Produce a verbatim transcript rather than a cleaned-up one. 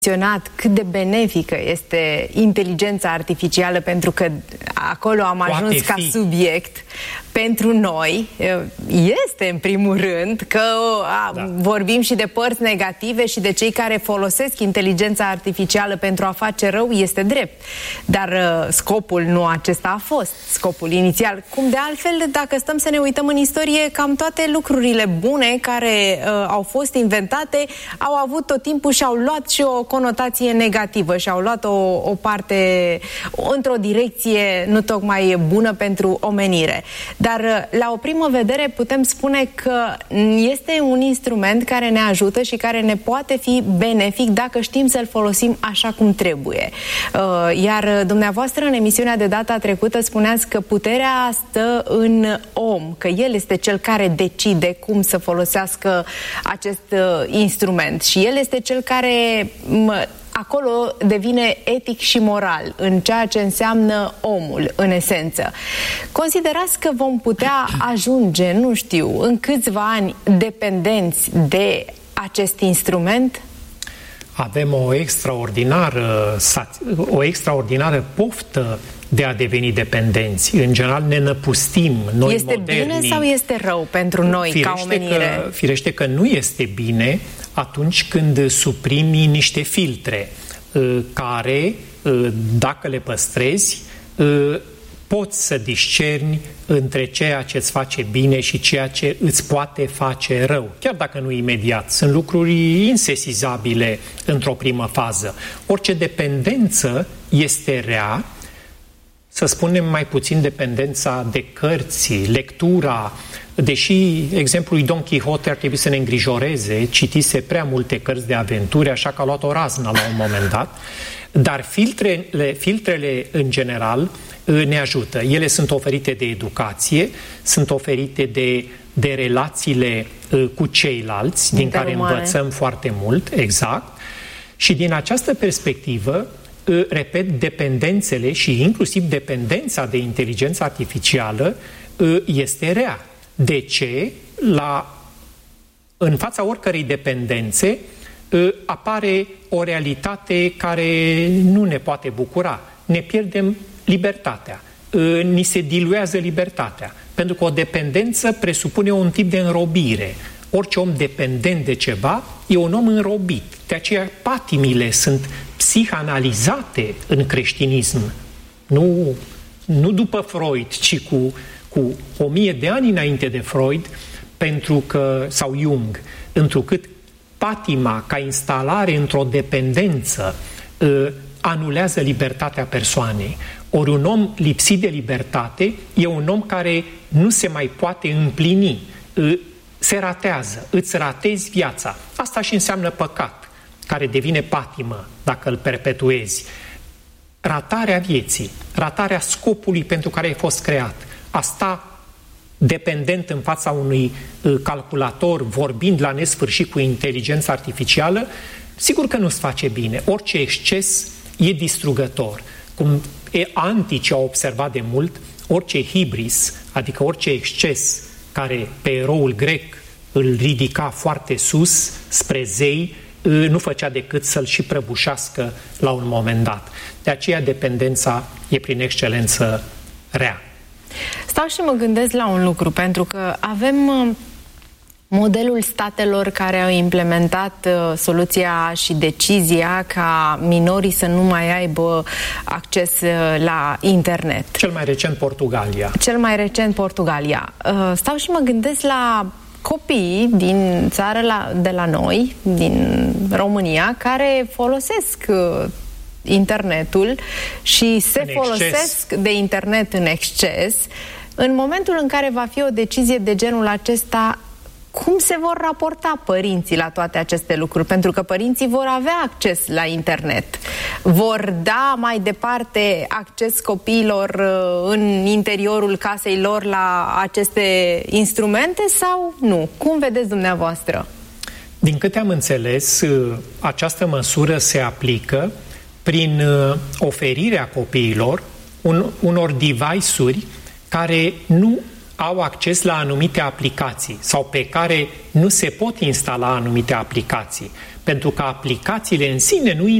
menționat cât de benefică este inteligența artificială, pentru că acolo am Poate ajuns fi. ca subiect pentru noi. Este în primul rând că a, da. vorbim și de părți negative și de cei care folosesc inteligența artificială pentru a face rău, este drept. Dar uh, scopul nu acesta a fost, scopul inițial. Cum de altfel, dacă stăm să ne uităm în istorie, cam toate lucrurile bune care uh, au fost inventate au avut tot timpul și au luat și o conotație negativă și au luat o, o parte într-o direcție nu tocmai bună pentru omenire. Dar la o primă vedere putem spune că este un instrument care ne ajută și care ne poate fi benefic dacă știm să-l folosim așa cum trebuie. Iar dumneavoastră în emisiunea de data trecută spuneați că puterea stă în om, că el este cel care decide cum să folosească acest instrument și el este cel care acolo devine etic și moral în ceea ce înseamnă omul, în esență. Considerați că vom putea ajunge, nu știu, în câțiva ani dependenți de acest instrument? Avem o extraordinară, o extraordinară poftă de a deveni dependenți. În general ne năpustim noi Este modernii. bine sau este rău pentru noi firește ca omenire? Că, firește că nu este bine atunci când suprimi niște filtre care, dacă le păstrezi, poți să discerni între ceea ce îți face bine și ceea ce îți poate face rău, chiar dacă nu imediat. Sunt lucruri insesizabile într-o primă fază. Orice dependență este rea, să spunem mai puțin dependența de cărți, lectura, deși exemplul lui Don Quixote ar trebui să ne îngrijoreze, citise prea multe cărți de aventuri, așa că a luat o raznă la un moment dat, dar filtrele, filtrele în general ne ajută. Ele sunt oferite de educație, sunt oferite de, de relațiile cu ceilalți, din care învățăm foarte mult, exact, și din această perspectivă, repet, dependențele și inclusiv dependența de inteligență artificială este rea. De ce? La, în fața oricărei dependențe apare o realitate care nu ne poate bucura. Ne pierdem libertatea. Ni se diluează libertatea. Pentru că o dependență presupune un tip de înrobire. Orice om dependent de ceva e un om înrobit. De aceea patimile sunt psihanalizate în creștinism. Nu, nu după Freud, ci cu, cu o mie de ani înainte de Freud, pentru că, sau Jung, întrucât patima ca instalare într-o dependență anulează libertatea persoanei. Ori un om lipsit de libertate e un om care nu se mai poate împlini, se ratează, îți ratezi viața. Asta și înseamnă păcat, care devine patimă dacă îl perpetuezi. Ratarea vieții, ratarea scopului pentru care ai fost creat, a sta dependent în fața unui calculator, vorbind la nesfârșit cu inteligența artificială, sigur că nu-ți face bine. Orice exces e distrugător. Cum e antici au observat de mult, orice hibris, adică orice exces care pe eroul grec îl ridica foarte sus, spre zei, nu făcea decât să-l și prăbușească la un moment dat. De aceea dependența e prin excelență rea. Stau și mă gândesc la un lucru, pentru că avem modelul statelor care au implementat uh, soluția și decizia ca minorii să nu mai aibă acces uh, la internet. Cel mai recent Portugalia. Cel mai recent Portugalia. Uh, stau și mă gândesc la copiii din țară la, de la noi, din România, care folosesc uh, internetul și se în folosesc exces. de internet în exces. În momentul în care va fi o decizie de genul acesta, cum se vor raporta părinții la toate aceste lucruri? Pentru că părinții vor avea acces la internet. Vor da mai departe acces copiilor în interiorul casei lor la aceste instrumente sau nu? Cum vedeți dumneavoastră? Din câte am înțeles, această măsură se aplică prin oferirea copiilor un, unor device-uri care nu au acces la anumite aplicații sau pe care nu se pot instala anumite aplicații, pentru că aplicațiile în sine nu